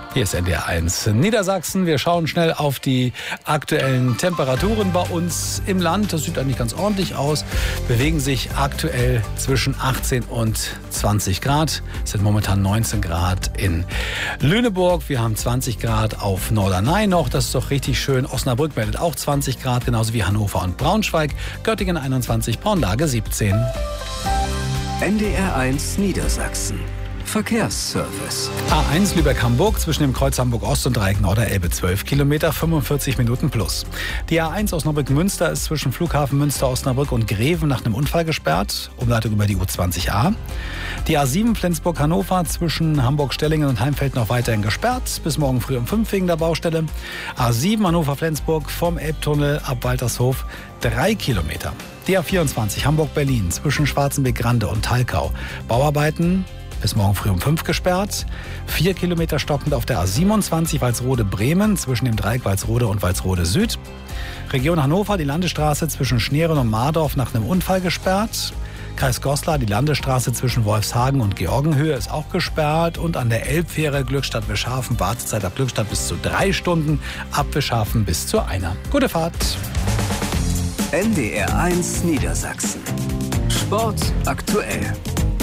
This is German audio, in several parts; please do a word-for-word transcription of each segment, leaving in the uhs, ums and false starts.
Hier ist N D R eins Niedersachsen. Wir schauen schnell auf die aktuellen Temperaturen bei uns im Land. Das sieht eigentlich ganz ordentlich aus. Bewegen sich aktuell zwischen achtzehn und zwanzig Grad. Es sind momentan neunzehn Grad in Lüneburg. Wir haben zwanzig Grad auf Norderney noch. Das ist doch richtig schön. Osnabrück meldet auch zwanzig Grad, genauso wie Hannover und Braunschweig. Göttingen einundzwanzig, Braunlage siebzehn. N D R eins Niedersachsen. Verkehrsservice. A eins Lübeck-Hamburg zwischen dem Kreuz Hamburg-Ost und Dreieck Norderelbe zwölf Kilometer, fünfundvierzig Minuten plus. Die A eins Osnabrück-Münster ist zwischen Flughafen Münster-Osnabrück und Greven nach einem Unfall gesperrt. Umleitung über die U zwanzig a. Die A sieben Flensburg-Hannover zwischen Hamburg-Stellingen und Heimfeld noch weiterhin gesperrt. Bis morgen früh um fünf wegen der Baustelle. A sieben Hannover-Flensburg vom Elbtunnel ab Waltershof drei Kilometer. Die A vierundzwanzig Hamburg-Berlin zwischen Schwarzenbeck-Grande und Talkau. Bauarbeiten bis morgen früh um fünf gesperrt. Vier Kilometer stockend auf der A siebenundzwanzig Walsrode-Bremen zwischen dem Dreieck Walsrode und Walsrode Süd. Region Hannover, die Landesstraße zwischen Schneeren und Mardorf nach einem Unfall gesperrt. Kreis Goslar, die Landesstraße zwischen Wolfshagen und Georgenhöhe ist auch gesperrt. Und an der Elbfähre Glückstadt-Wischhafen Wartezeit ab Glückstadt bis zu drei Stunden, ab Wischhafen bis zu einer. Gute Fahrt. N D R eins Niedersachsen. Sport aktuell.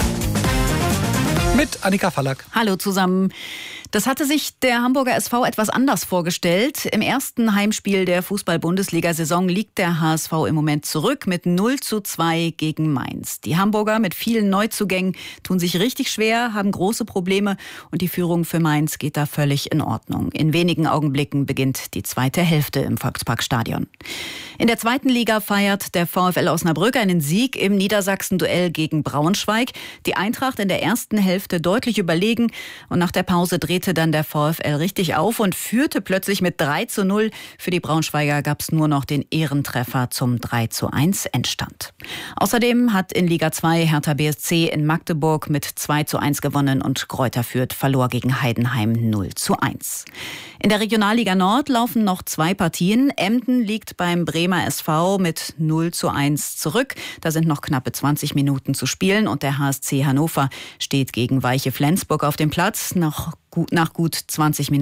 Mit Annika Fallack. Hallo zusammen. Das hatte sich der Hamburger S V etwas anders vorgestellt. Im ersten Heimspiel der Fußball-Bundesliga-Saison liegt der H S V im Moment zurück mit null zu zwei gegen Mainz. Die Hamburger mit vielen Neuzugängen tun sich richtig schwer, haben große Probleme und die Führung für Mainz geht da völlig in Ordnung. In wenigen Augenblicken beginnt die zweite Hälfte im Volksparkstadion. In der zweiten Liga feiert der VfL Osnabrück einen Sieg im Niedersachsen-Duell gegen Braunschweig. Die Eintracht in der ersten Hälfte deutlich überlegen und nach der Pause drehte dann der VfL richtig auf und führte plötzlich mit drei zu null. Für die Braunschweiger gab es nur noch den Ehrentreffer zum drei zu eins Endstand. Außerdem hat in Liga zwei Hertha B S C in Magdeburg mit zwei zu eins gewonnen und Greuther Fürth verlor gegen Heidenheim null zu eins. In der Regionalliga Nord laufen noch zwei Partien. Emden liegt beim Bremer S V mit null zu eins zurück. Da sind noch knappe zwanzig Minuten zu spielen und der H S C Hannover steht gegen Weiche Flensburg auf dem Platz. Noch gut, nach gut zwanzig Minuten